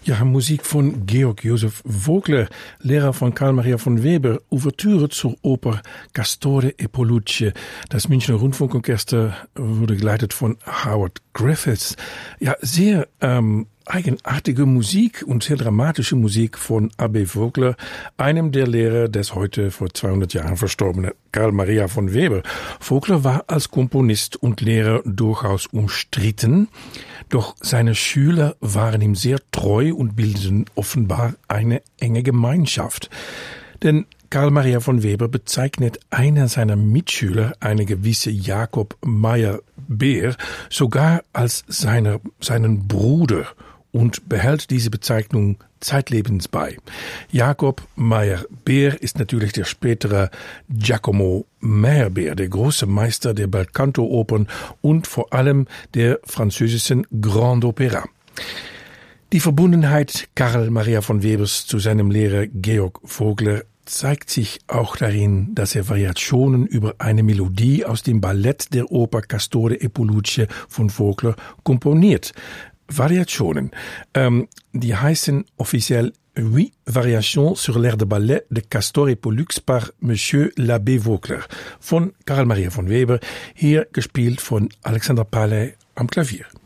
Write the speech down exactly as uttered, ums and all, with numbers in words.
Ja, Musik von Georg Josef Vogler, Lehrer von Karl Maria von Weber, Ouvertüre zur Oper Castore e Polluce. Das Münchner Rundfunkorchester wurde geleitet von Howard Griffiths. Ja, sehr ähm, eigenartige Musik und sehr dramatische Musik von A B Vogler, einem der Lehrer des heute vor zweihundert Jahren verstorbenen Karl Maria von Weber. Vogler war als Komponist und Lehrer durchaus umstritten, doch seine Schüler waren ihm sehr treu und bildeten offenbar eine enge Gemeinschaft. Denn Karl Maria von Weber bezeichnet einer seiner Mitschüler, eine gewisse Jakob Meyer-Beer, sogar als seine, seinen Bruder und behält diese Bezeichnung zeitlebens bei. Jakob Meyer-Beer ist natürlich der spätere Giacomo Meyerbeer, der große Meister der Belcanto-Opern und vor allem der französischen Grand Opéra. Die Verbundenheit Karl Maria von Webers zu seinem Lehrer Georg Vogler zeigt sich auch darin, dass er Variationen über eine Melodie aus dem Ballett der Oper Castore e Polluce von Vogler komponiert. Variationen, ähm, die heißen offiziell huit Variations sur l'air de ballet de Castore et Pollux par Monsieur l'Abbé Vogler von Karl Maria von Weber, hier gespielt von Alexander Paley am Klavier.